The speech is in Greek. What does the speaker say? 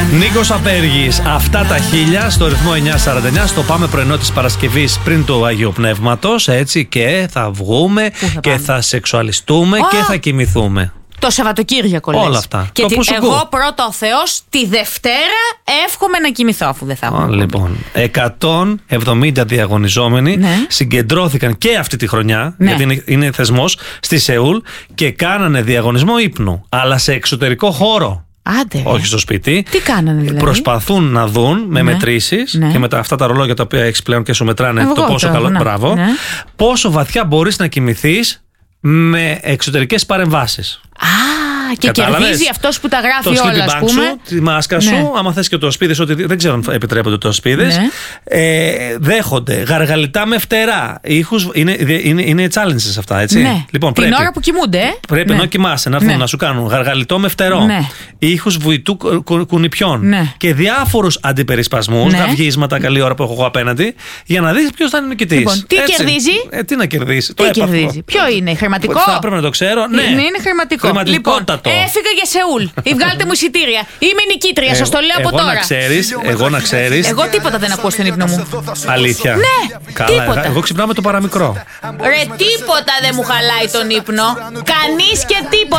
Νίκος Απέργης, αυτά τα 1000 στο ρυθμό 949. Στο πάμε πρωινό της Παρασκευής πριν του Αγίου Πνεύματος. Έτσι, και θα βγούμε και θα σεξουαλιστούμε και θα κοιμηθούμε. Το Σαββατοκύριακο λες. Όλα αυτά. Και εγώ πρώτα ο Θεός τη Δευτέρα εύχομαι να κοιμηθώ, αφού δεν θα έχω. Λοιπόν, 170 διαγωνιζόμενοι συγκεντρώθηκαν και αυτή τη χρονιά, γιατί είναι θεσμός, στη Σεούλ και κάνανε διαγωνισμό ύπνου, αλλά σε εξωτερικό χώρο. Άντε. Όχι στο σπίτι. Τι κάνανε δηλαδή? Προσπαθούν να δουν με μετρήσεις και με αυτά τα ρολόγια τα οποία έχεις πλέον και σου μετράνε το πόσο καλό. Μπράβο. Πόσο βαθιά μπορείς να κοιμηθείς με εξωτερικές παρεμβάσεις. Και κερδίζει αυτός που τα γράφει το όλα, ας πούμε. Σου, τη μάσκα σου, άμα θες και το σπίδι σου, ότι δεν ξέρω αν επιτρέπονται το σπίδι. Δέχονται γαργαλιτά με φτερά. Ήχους, είναι challenges αυτά, έτσι. Λοιπόν, την ώρα που κοιμούνται. Πρέπει ενώ κοιμάσαι να έρθουν να σου κάνουν γαργαλιτό με φτερό. Ήχους βουητού κουνιπιών. Και διάφορους αντιπερισπασμούς, γαυγίσματα καλή ώρα που έχω εγώ απέναντι, για να δεις ποιος θα είναι ο νικητής. Λοιπόν, τι κερδίζει? Τι να κερδίσει? Τι κερδίζει? Ποιο είναι, χρηματικό? Θα πρέπει να το ξέρω. Ναι, είναι χρηματικό. Λοιπόν, έφυγα για Σεούλ. Βγάλτε μου εισιτήρια. Είμαι νικήτρια, σας το λέω από τώρα. Εγώ να ξέρεις. Εγώ τίποτα δεν ακούω στον ύπνο μου. Αλήθεια? Ναι, καλά, τίποτα. Εγώ ξυπνάω με το παραμικρό. Ρε, τίποτα δεν μου χαλάει τον ύπνο. Κανείς και τίποτα.